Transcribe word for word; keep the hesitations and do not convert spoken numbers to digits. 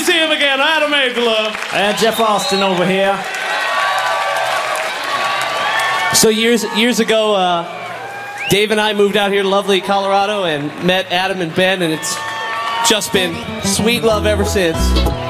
see him again. Adam Angelo. And Jeff Austin over here. So years years ago, uh, Dave and I moved out here to lovely Colorado and met Adam and Ben, and it's just been sweet love ever since.